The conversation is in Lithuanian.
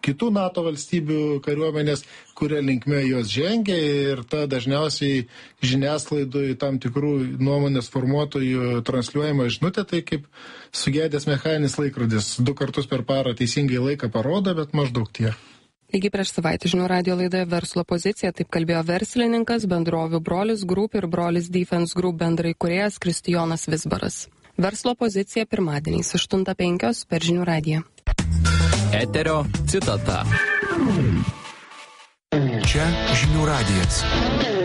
kitų NATO valstybių kariuomenės, kuria linkme jos žengia ir ta dažniausiai žiniasklaidoj tam tikrų nuomonės formuotojų transliuojama žinutė, tai kaip sugedęs mechaninis laikrodis. 2 kartus per parą teisingai laiką parodo, bet maždaug tiek. Lygiai prieš savaitę žinių radijo laidoje Verslo pozicija, taip kalbėjo verslininkas, bendrovių Brolis Group ir Brolis Defense Group bendraįkūrėjas Kristijonas Vizbaras. Verslo pozicija pirmadieniais 8:05 per žinių radiją. Eterio citata. Čia žinių radijas.